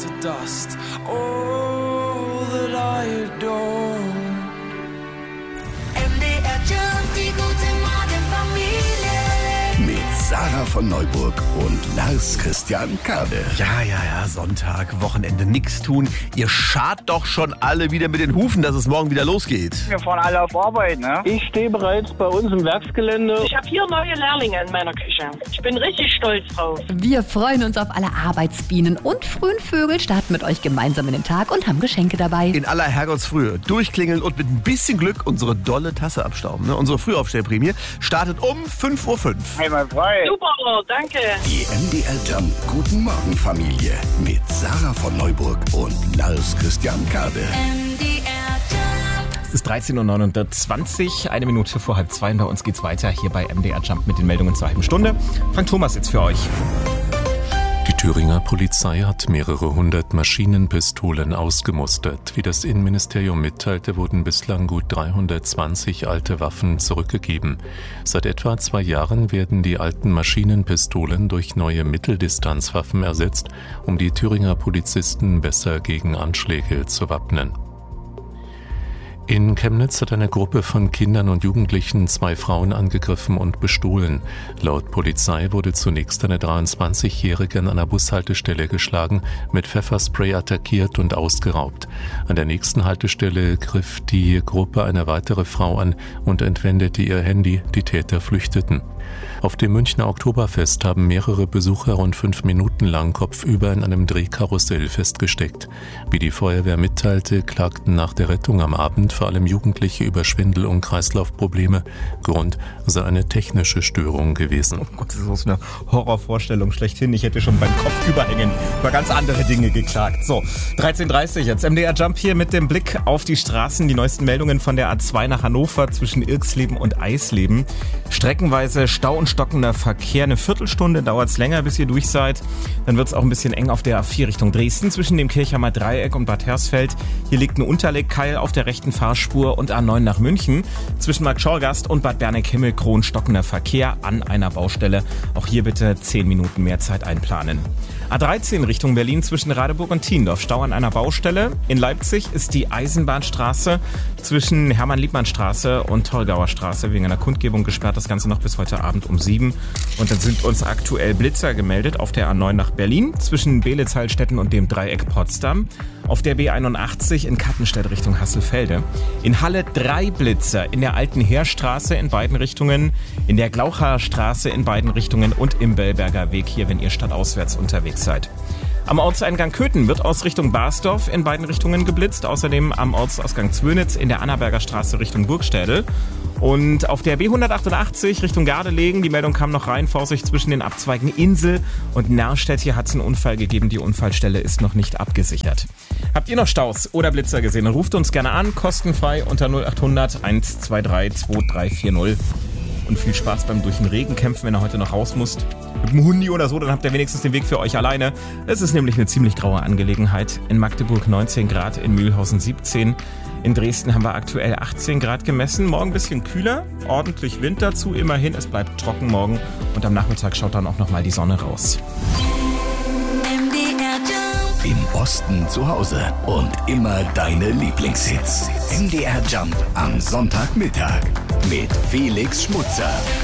to dust. All that I adore. MDR Jump, die gute Morgenfamilie. Mit Sarah von Neuburg und Lars Christian Kade. Ja, Sonntag, Wochenende, nix tun. Ihr schart doch schon alle wieder mit den Hufen, dass es morgen wieder losgeht. Wir fahren alle auf Arbeit, ne? Ich stehe bereits bei uns im Werksgelände. Ich habe 4 neue Lehrlinge in meiner Küche. Ich bin richtig stolz drauf. Wir freuen uns auf alle Arbeitsbienen und frühen Vögel, starten mit euch gemeinsam in den Tag und haben Geschenke dabei. In aller Herrgottsfrühe durchklingeln und mit ein bisschen Glück unsere dolle Tasse abstauben. Ne? Unsere Frühaufstellprämie startet um 5:05 Uhr. Einmal frei. Super, danke. Die MDR Jump Guten Morgen Familie mit Sarah von Neuburg und Lars Christian Kade. MDR Jump. Es ist 13:29 Uhr, 1 Minute vor 1:30. Bei uns geht's weiter hier bei MDR Jump mit den Meldungen zur halben Stunde. Frank Thomas jetzt für euch. Die Thüringer Polizei hat mehrere hundert Maschinenpistolen ausgemustert. Wie das Innenministerium mitteilte, wurden bislang gut 320 alte Waffen zurückgegeben. Seit etwa 2 Jahren werden die alten Maschinenpistolen durch neue Mitteldistanzwaffen ersetzt, um die Thüringer Polizisten besser gegen Anschläge zu wappnen. In Chemnitz hat eine Gruppe von Kindern und Jugendlichen 2 Frauen angegriffen und bestohlen. Laut Polizei wurde zunächst eine 23-Jährige an einer Bushaltestelle geschlagen, mit Pfefferspray attackiert und ausgeraubt. An der nächsten Haltestelle griff die Gruppe eine weitere Frau an und entwendete ihr Handy. Die Täter flüchteten. Auf dem Münchner Oktoberfest haben mehrere Besucher rund 5 Minuten lang kopfüber in einem Drehkarussell festgesteckt. Wie die Feuerwehr mitteilte, klagten nach der Rettung am Abend vor allem Jugendliche über Schwindel- und Kreislaufprobleme. Grund sei eine technische Störung gewesen. Oh Gott, das ist so eine Horrorvorstellung schlechthin. Ich hätte schon beim Kopfüberhängen über ganz andere Dinge geklagt. So, 13:30 Uhr jetzt. MDR Jump hier mit dem Blick auf die Straßen. Die neuesten Meldungen von der A2 nach Hannover zwischen Irksleben und Eisleben. Streckenweise Stau und stockender Verkehr. Eine Viertelstunde dauert es länger, bis ihr durch seid. Dann wird es auch ein bisschen eng auf der A4 Richtung Dresden zwischen dem Kirchheimer Dreieck und Bad Hersfeld. Hier liegt ein Unterlegkeil auf der rechten Fahrspur und A9 nach München. Zwischen Marktschorgast und Bad Berneck-Himmelkron stockender Verkehr an einer Baustelle. Auch hier bitte 10 Minuten mehr Zeit einplanen. A13 Richtung Berlin zwischen Radeburg und Thiendorf. Stau an einer Baustelle. In Leipzig ist die Eisenbahnstraße zwischen Hermann-Liebmann-Straße und Torgauer Straße wegen einer Kundgebung gesperrt. Das Ganze noch bis heute Abend um 7. Und dann sind uns aktuell Blitzer gemeldet auf der A9 nach Berlin zwischen Belitz-Heilstätten und dem Dreieck Potsdam. Auf der B81 in Kattenstedt Richtung Hasselfelde. In Halle 3 Blitzer in der Alten Heerstraße in beiden Richtungen, in der Glaucher Straße in beiden Richtungen und im Bellberger Weg hier, wenn ihr stadtauswärts unterwegs seid. Am Ortseingang Köthen wird aus Richtung Barsdorf in beiden Richtungen geblitzt. Außerdem am Ortsausgang Zwönitz in der Annaberger Straße Richtung Burgstädel. Und auf der B188 Richtung Gardelegen, die Meldung kam noch rein, Vorsicht zwischen den Abzweigen Insel und Nerstedt. Hier hat es einen Unfall gegeben, die Unfallstelle ist noch nicht abgesichert. Habt ihr noch Staus oder Blitzer gesehen? Ruft uns gerne an, kostenfrei unter 0800 123 2340. Und viel Spaß beim durch den Regen kämpfen, wenn ihr heute noch raus müsst. Mit dem Hundi oder so, dann habt ihr wenigstens den Weg für euch alleine. Es ist nämlich eine ziemlich graue Angelegenheit. In Magdeburg 19 Grad, in Mühlhausen 17. In Dresden haben wir aktuell 18 Grad gemessen. Morgen ein bisschen kühler, ordentlich Wind dazu. Immerhin, es bleibt trocken morgen. Und am Nachmittag schaut dann auch nochmal die Sonne raus. MDR Jump. Im Osten zu Hause und immer deine Lieblingshits. MDR Jump am Sonntagmittag mit Felix Schmutzer.